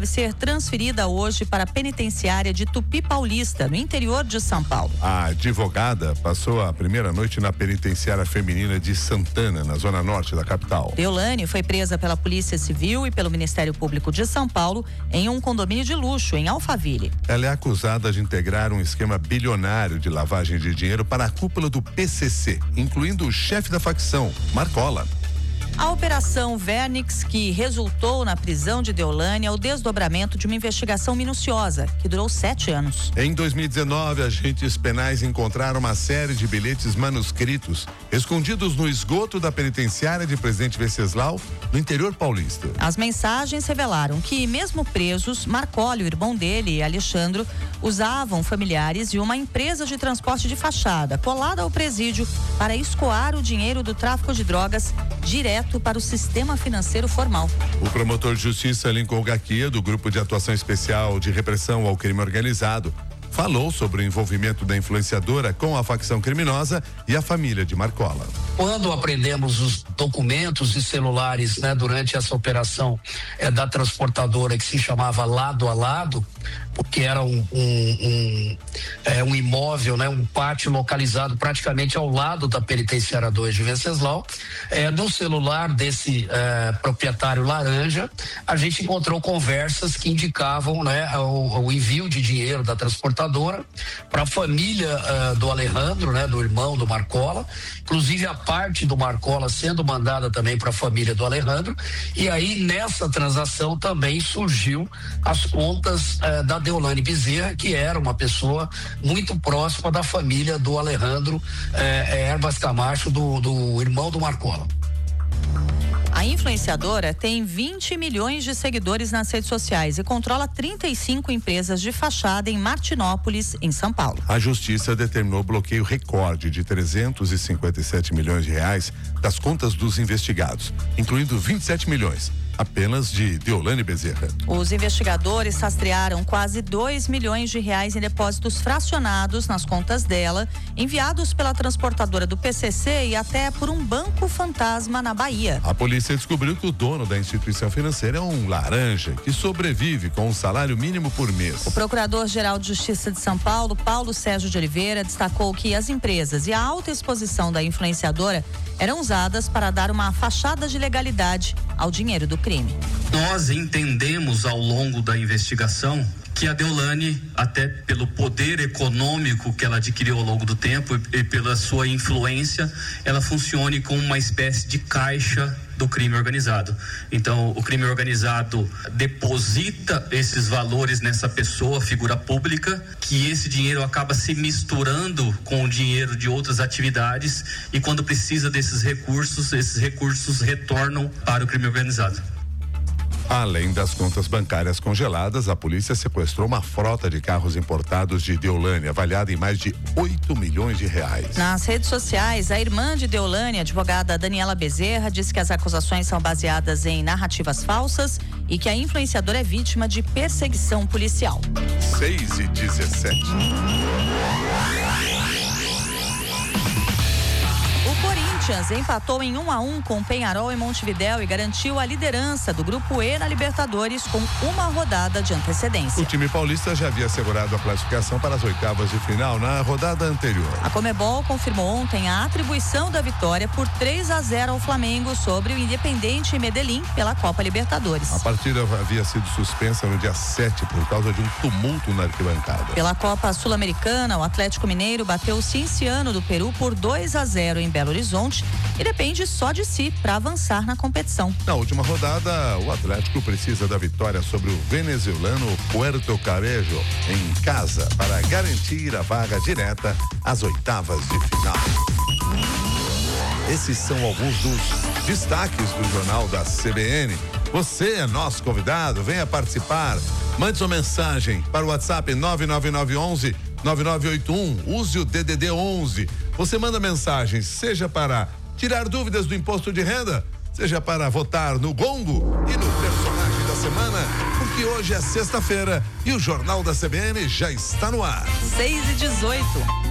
deve ser transferida hoje para a penitenciária de Tupi Paulista, no interior de São Paulo. A advogada passou a primeira noite na penitenciária feminina de Santana, na zona norte da capital. Deolane foi presa pela Polícia Civil e pelo Ministério Público de São Paulo em um condomínio de luxo em Alphaville. Ela é acusada de integrar um esquema bilionário de lavagem de dinheiro para a cúpula do PCC, incluindo o chefe da facção, Marcola. A Operação Vernix, que resultou na prisão de Deolane, é o desdobramento de uma investigação minuciosa, que durou 7 anos. Em 2019, agentes penais encontraram uma série de bilhetes manuscritos escondidos no esgoto da penitenciária de Presidente Venceslau, no interior paulista. As mensagens revelaram que, mesmo presos, Marcola, o irmão dele, Alexandro, usavam familiares e uma empresa de transporte de fachada colada ao presídio para escoar o dinheiro do tráfico de drogas direto para o sistema financeiro formal. O promotor de justiça Lincoln Gaquia, do Grupo de Atuação Especial de Repressão ao Crime Organizado, falou sobre o envolvimento da influenciadora com a facção criminosa e a família de Marcola. Quando apreendemos os documentos e celulares, durante essa operação da transportadora que se chamava Lado a Lado, porque era um imóvel, um pátio localizado praticamente ao lado da penitenciária 2 de Venceslau, no celular desse proprietário laranja, a gente encontrou conversas que indicavam o envio de dinheiro da transportadora para a família do Alejandro, do irmão do Marcola, inclusive a parte do Marcola sendo mandada também para a família do Alejandro, e aí nessa transação também surgiu as contas da Deolane Bezerra, que era uma pessoa muito próxima da família do Alejandro Herbas Camacho, do irmão do Marcola. A influenciadora tem 20 milhões de seguidores nas redes sociais e controla 35 empresas de fachada em Martinópolis, em São Paulo. A justiça determinou bloqueio recorde de 357 milhões de reais das contas dos investigados, incluindo 27 milhões apenas de Deolane Bezerra. Os investigadores rastrearam quase 2 milhões de reais em depósitos fracionados nas contas dela, enviados pela transportadora do PCC e até por um banco fantasma na Bahia. A polícia descobriu que o dono da instituição financeira é um laranja que sobrevive com um salário mínimo por mês. O Procurador-Geral de Justiça de São Paulo, Paulo Sérgio de Oliveira, destacou que as empresas e a alta exposição da influenciadora eram usadas para dar uma fachada de legalidade ao dinheiro do crime. Nós entendemos ao longo da investigação que a Deolane, até pelo poder econômico que ela adquiriu ao longo do tempo e pela sua influência, ela funcione como uma espécie de caixa do crime organizado. Então, o crime organizado deposita esses valores nessa pessoa, figura pública, que esse dinheiro acaba se misturando com o dinheiro de outras atividades e quando precisa desses recursos, esses recursos retornam para o crime organizado. Além das contas bancárias congeladas, a polícia sequestrou uma frota de carros importados de Deolane, avaliada em mais de 8 milhões de reais. Nas redes sociais, a irmã de Deolane, a advogada Daniela Bezerra, disse que as acusações são baseadas em narrativas falsas e que a influenciadora é vítima de perseguição policial. 6:17. O Corinthians empatou em 1-1 com o Peñarol em Montevidéu e garantiu a liderança do Grupo E na Libertadores com uma rodada de antecedência. O time paulista já havia assegurado a classificação para as oitavas de final na rodada anterior. A Conmebol confirmou ontem a atribuição da vitória por 3-0 ao Flamengo sobre o Independiente Medellín pela Copa Libertadores. A partida havia sido suspensa no dia 7 por causa de um tumulto na arquibancada. Pela Copa Sul-Americana, o Atlético Mineiro bateu o Cienciano do Peru por 2-0 em Belo Horizonte e depende só de si para avançar na competição. Na última rodada, o Atlético precisa da vitória sobre o venezuelano Puerto Cabello em casa para garantir a vaga direta às oitavas de final. Esses são alguns dos destaques do Jornal da CBN. Você é nosso convidado, venha participar. Mande sua mensagem para o WhatsApp 99911-9981. Use o DDD 11. Você manda mensagens, seja para tirar dúvidas do imposto de renda, seja para votar no gongo e no personagem da semana, porque hoje é sexta-feira e o Jornal da CBN já está no ar. 6:18.